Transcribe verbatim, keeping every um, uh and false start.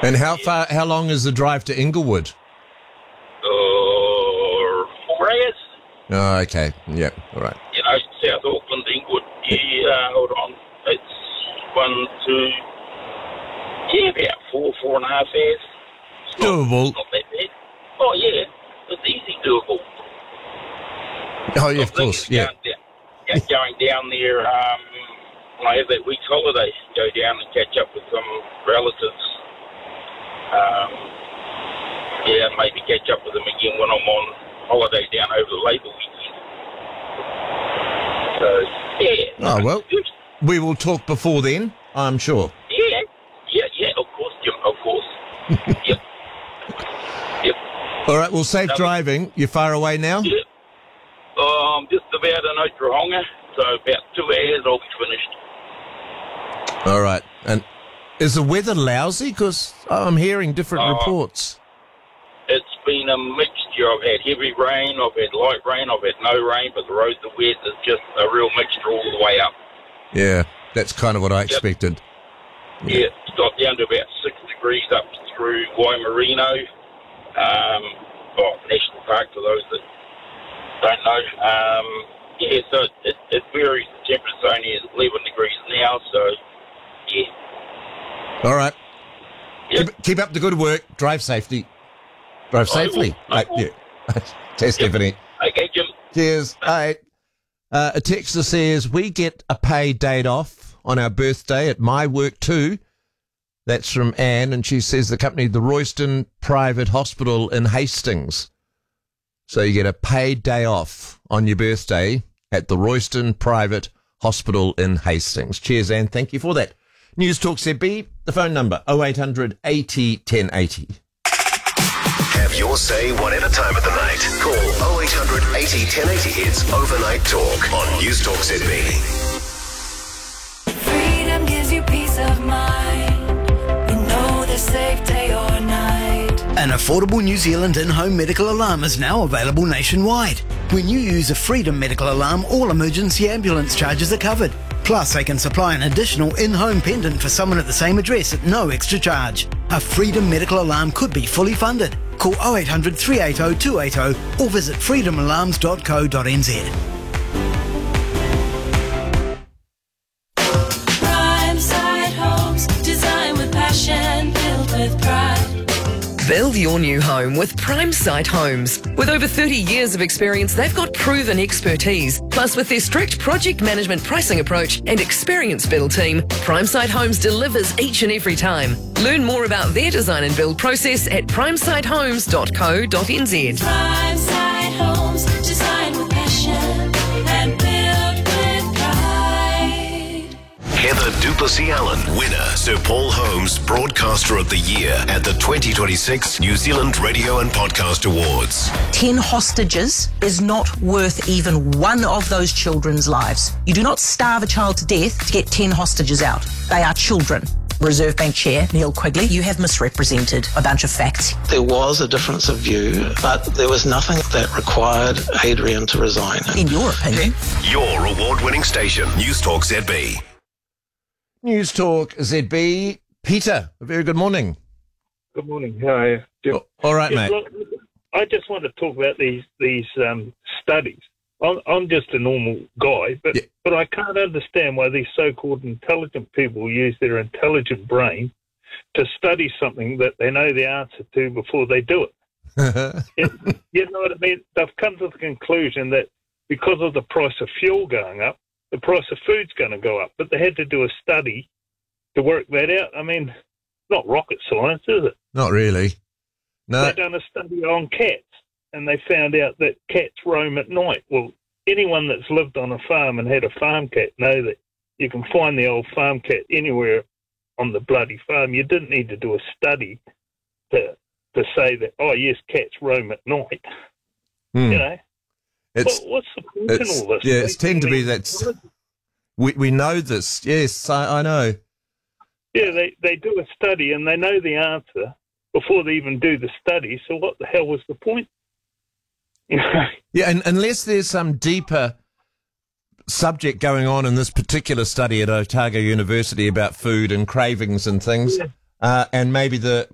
And how far? How long is the drive to Inglewood? Uh, four hours. Oh, okay. Yeah. All right. You know, South Auckland, Inglewood. Yeah, hold on. It's one, two, yeah, about four, four and a half hours. It's not, Doable. Not that bad. Oh, yeah. It's easy doable. Oh, yeah, of The thing course. is Yeah. Going down, yeah, going down there, um, when I have that week's holiday, go down and catch up with some relatives. Um, yeah, maybe catch up with them again when I'm on holiday down over the Labour weekend. So, yeah. Oh, well. Good. We will talk before then, I'm sure. Yeah, yeah, yeah, of course, Jim, of course. Yep. Yep. All right. Well, safe Um, driving. You're far away now? Yeah. Um, just about in Otrahonga, so about two hours I'll be finished. All right. And is the weather lousy? Because I'm hearing different Uh, reports. It's been a mixture. I've had heavy rain, I've had light rain, I've had no rain, but the roads are wet. It's just a real mixture all the way up. Yeah, that's kind of what I expected. Yeah, it's got down to about six degrees up through Waimarino, um, oh, National Park for those that don't know. Um, yeah, so it, it, it varies. The temperature's only eleven degrees now, so yeah. All right. Yep. Keep, keep up the good work. Drive safety. Drive I will. safely. I Like, will. yeah. Cheers, Yep. Stephanie. Okay, Jim. Cheers. Bye. Uh, a texter says, we get a paid date off on our birthday at my work too. That's from Anne, and she says the company, the Royston Private Hospital in Hastings. So you get a paid day off on your birthday at the Royston Private Hospital in Hastings. Cheers, Anne. Thank you for that. News Talk Z B, the phone number, oh eight hundred eighty ten eighty. Have your say whatever time of the night. Call oh eight hundred eighty ten eighty. It's Overnight Talk on News Talk Z B. Freedom gives you peace of mind. You know the safe day or night. An affordable New Zealand in-home medical alarm is now available nationwide. When you use a Freedom medical alarm, all emergency ambulance charges are covered. Plus, they can supply an additional in-home pendant for someone at the same address at no extra charge. A Freedom medical alarm could be fully funded. Call oh eight hundred three eight oh two eight oh or visit freedom alarms dot co dot n z. Prime side homes, designed with passion, built with pride. Build your new home with Prime Site Homes. With over thirty years of experience, they've got proven expertise. Plus, with their strict project management pricing approach and experienced build team, Prime Site Homes delivers each and every time. Learn more about their design and build process at prime site homes dot co dot n z. Prime side homes, designed with passion and built with pride. Heather Duplessis Allen, winner, Sir Paul Holmes Broadcaster of the Year at the twenty twenty-six New Zealand Radio and Podcast Awards. Ten hostages is not worth even one of those children's lives. You do not starve a child to death to get ten hostages out. They are children. Reserve Bank Chair Neil Quigley, you have misrepresented a bunch of facts. There was a difference of view, but there was nothing that required Adrian to resign. In your opinion. Your award-winning station, News Talk Z B. News Talk Z B. Peter, a very good morning. Good morning. How are you, Jim? Oh, all right, Yeah, mate. look, I just want to talk about these these um, studies. I'm, I'm just a normal guy, but Yeah. but I can't understand why these so-called intelligent people use their intelligent brain to study something that they know the answer to before they do it. It- you know what I mean? They've come to the conclusion that because of the price of fuel going up, the price of food's going to go up. But they had to do a study to work that out. I mean, not rocket science, is it? Not really. No. They done a study on cats, and they found out that cats roam at night. Well, anyone that's lived on a farm and had a farm cat know that you can find the old farm cat anywhere on the bloody farm. You didn't need to do a study to to say that, oh, yes, cats roam at night. Hmm. You know? It's, What, what's the point in it's, all this? yeah, it's They tend to be think- that we, we know this. Yes, I, I know. Yeah, they, they do a study and they know the answer before they even do the study. So what the hell was the point? You know? Yeah, and unless there's some deeper subject going on in this particular study at Otago University about food and cravings and things, Yeah. uh, and maybe the